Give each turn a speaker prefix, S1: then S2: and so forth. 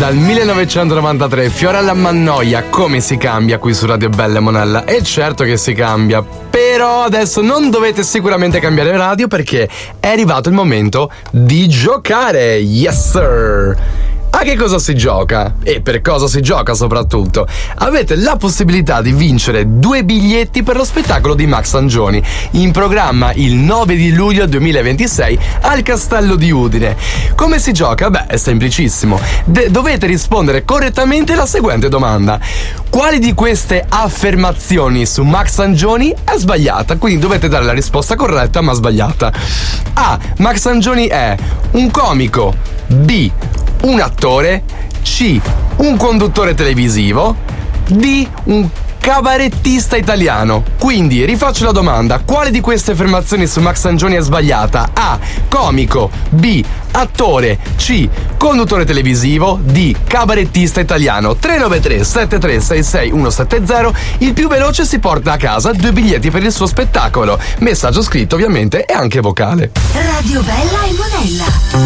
S1: dal 1993, Fiorella Mannoia, come si cambia qui su Radio Bella e Monella? E certo che si cambia, però adesso non dovete sicuramente cambiare radio perché è arrivato il momento di giocare. Yes sir! A che cosa si gioca? E per cosa si gioca soprattutto? Avete la possibilità di vincere 2 biglietti per lo spettacolo di Max Angioni, in programma il 9 di luglio 2026 al Castello di Udine. Come si gioca? Beh, è semplicissimo. Dovete rispondere correttamente alla seguente domanda: quali di queste affermazioni su Max Angioni è sbagliata? Quindi dovete dare la risposta corretta ma sbagliata. A. Max Angioni è un comico. B. Un attore. C. Un conduttore televisivo. D. Un cabarettista italiano. Quindi rifaccio la domanda: quale di queste affermazioni su Max Angioni è sbagliata? A. Comico. B. Attore. C. Conduttore televisivo. D. Cabarettista italiano. 393 7366 170. Il più veloce si porta a casa 2 biglietti per il suo spettacolo. Messaggio scritto ovviamente e anche vocale.
S2: Radio Bella e Monella.